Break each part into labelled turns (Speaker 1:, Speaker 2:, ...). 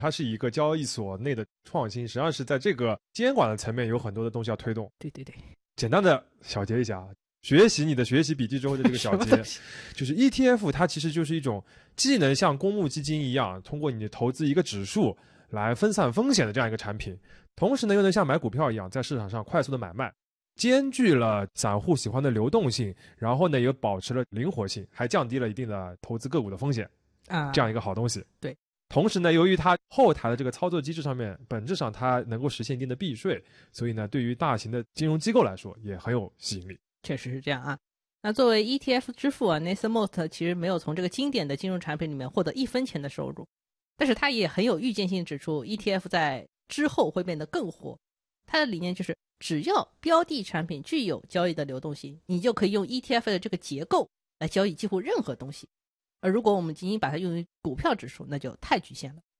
Speaker 1: 它是一个交易所内的创新，实际上是在这个监管的层面有很多的东西要推动。
Speaker 2: 对对对，
Speaker 1: 简单的小结一下，学习你的学习笔记之后的这个小结，就是 ETF 它其实就是一种既能像公募基金一样通过你投资一个指数来分散风险的这样一个产品，同时呢又能像买股票一样在市场上快速的买卖，兼具了散户喜欢的流动性，然后呢也保持了灵活性，还降低了一定的投资个股的风险这样一个好东西。
Speaker 2: 对，
Speaker 1: 同时呢由于它后台的这个操作机制上面本质上它能够实现一定的避税，所以呢对于大型的金融机构来说也很有吸引力。
Speaker 2: 确实是这样啊。那作为 ETF 之父啊 Nathan Most 其实没有从这个经典的金融产品里面获得1分钱的收入，但是他也很有预见性指出 ETF 在之后会变得更火。他的理念就是只要标的产品具有交易的流动性，你就可以用 ETF 的这个结构来交易几乎任何东西，而如果我们仅仅把它用于股票指数，那就太局限了。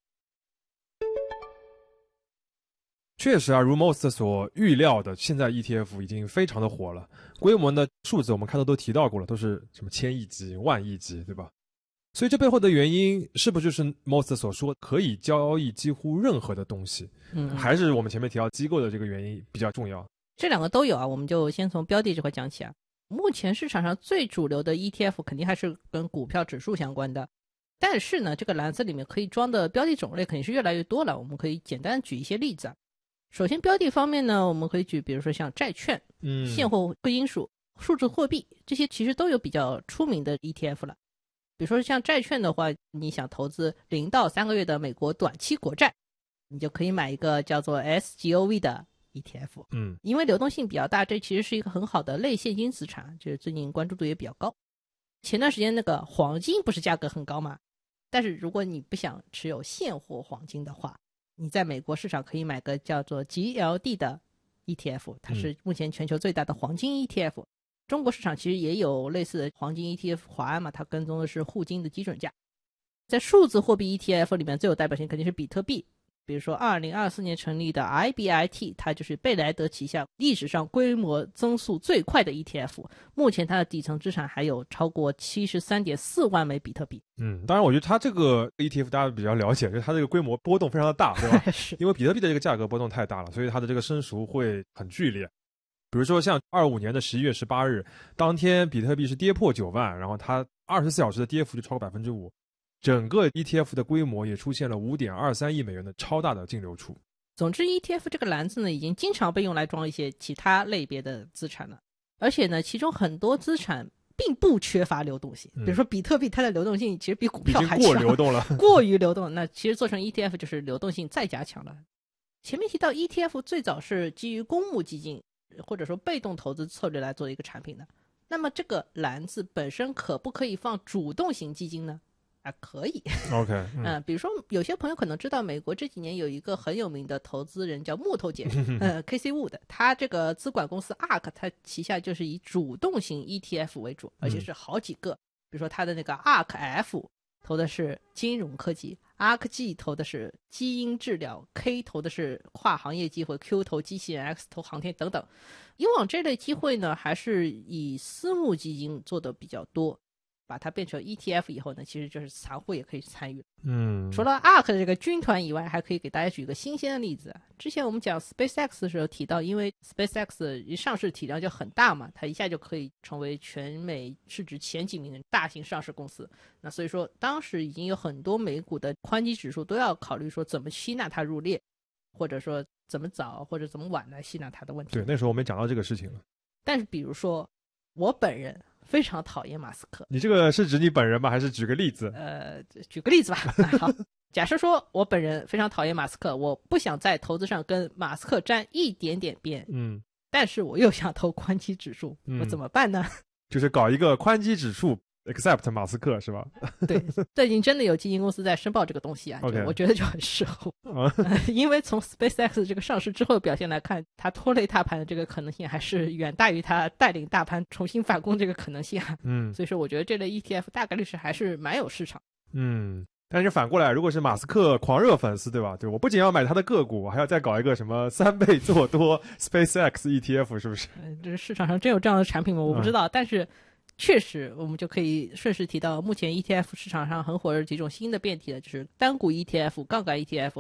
Speaker 1: 确实啊，如 Most 所预料的，现在 ETF 已经非常的火了，规模的数字我们开头都提到过了，都是什么千亿级、万亿级，对吧？所以这背后的原因是不是就是 Most 所说可以交易几乎任何的东西？还是我们前面提到机构的这个原因比较重要？
Speaker 2: 这两个都有啊，我们就先从标的这块讲起啊。目前市场上最主流的 ETF 肯定还是跟股票指数相关的，但是呢，这个篮子里面可以装的标的种类肯定是越来越多了。我们可以简单举一些例子啊。首先标的方面呢，我们可以举比如说像债券、现货贵金属、数字货币，这些其实都有比较出名的 ETF 了。比如说像债券的话，你想投资0到3个月的美国短期国债，你就可以买一个叫做 SGOV 的 ETF。因为流动性比较大，这其实是一个很好的类现金资产，就是最近关注度也比较高。前段时间那个黄金不是价格很高吗？但是如果你不想持有现货黄金的话，你在美国市场可以买个叫做 GLD 的 ETF， 它是目前全球最大的黄金 ETF。中国市场其实也有类似的黄金 ETF 华安嘛，它跟踪的是沪金的基准价。在数字货币 ETF 里面最有代表性肯定是比特币，比如说2024年成立的 IBIT， 它就是贝莱德旗下历史上规模增速最快的 ETF， 目前它的底层资产还有超过 73.4 万枚比特币。
Speaker 1: 当然我觉得它这个 ETF 大家比较了解，就是它这个规模波动非常的大，对吧？因为比特币的这个价格波动太大了，所以它的这个升赎会很剧烈。比如说像25年的11月18日当天比特币是跌破9万，然后它24小时的跌幅就超过 5%， 整个 ETF 的规模也出现了 5.23 亿美元的超大的净流出。
Speaker 2: 总之 ETF 这个篮子呢，已经经常被用来装一些其他类别的资产了，而且呢其中很多资产并不缺乏流动性。比如说比特币，它的流动性其实比股票还强，
Speaker 1: 已经过流动了
Speaker 2: 过于流动，那其实做成 ETF 就是流动性再加强了。前面提到 ETF 最早是基于公募基金或者说被动投资策略来做一个产品的，那么这个篮子本身可不可以放主动型基金呢？可以。
Speaker 1: OK，
Speaker 2: 比如说有些朋友可能知道，美国这几年有一个很有名的投资人叫木头姐Casey Wood， 他这个资管公司 ARK， 他旗下就是以主动型 ETF 为主，而且是好几个。比如说他的那个 ARK-F 投的是金融科技， ARK-G 投的是基因治疗， K 投的是跨行业机会， Q 投机器人， X 投航天等等。以往这类机会呢还是以私募基金做的比较多，把它变成 ETF 以后呢，其实就是散户也可以参与。除了 ARK 的这个军团以外，还可以给大家举一个新鲜的例子。之前我们讲 SpaceX 的时候提到，因为 SpaceX 一上市体量就很大嘛，它一下就可以成为全美市值前几名的大型上市公司。那所以说当时已经有很多美股的宽基指数都要考虑说怎么吸纳它入列，或者说怎么早或者怎么晚来吸纳它的问题。
Speaker 1: 对，那时候我们讲到这个事情了。
Speaker 2: 但是比如说我本人非常讨厌马斯克。
Speaker 1: 你这个是指你本人吗？还是举个例子？
Speaker 2: 举个例子吧。好，假设说我本人非常讨厌马斯克，我不想在投资上跟马斯克沾一点点边，但是我又想投宽基指数，我怎么办呢？
Speaker 1: 就是搞一个宽基指数 except 马斯克，是吧？
Speaker 2: 对，最近真的有基金公司在申报这个东西啊。
Speaker 1: Okay.
Speaker 2: 我觉得就很适合因为从 SpaceX 这个上市之后的表现来看，它拖累大盘的这个可能性还是远大于它带领大盘重新反攻这个可能性啊。所以说我觉得这类 ETF 大概率是还是蛮有市场。
Speaker 1: 但是反过来，如果是马斯克狂热粉丝，对吧？对，我不仅要买他的个股，我还要再搞一个什么3倍做多 SpaceX ETF， 是不是？
Speaker 2: 这市场上真有这样的产品吗？我不知道。但是确实，我们就可以顺势提到，目前 ETF 市场上很火热几种新的变体了，就是单股 ETF、杠杆 ETF